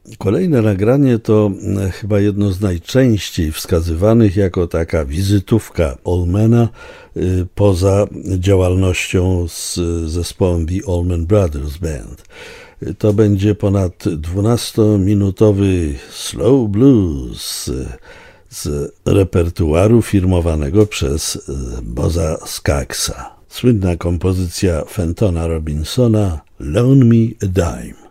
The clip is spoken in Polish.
Kolejne nagranie to chyba jedno z najczęściej wskazywanych jako taka wizytówka Allmana poza działalnością z zespołem The Allman Brothers Band. To będzie ponad 12-minutowy slow blues z repertuaru firmowanego przez Bozza Skaggs'a. Słynna kompozycja Fentona Robinsona Loan Me a Dime.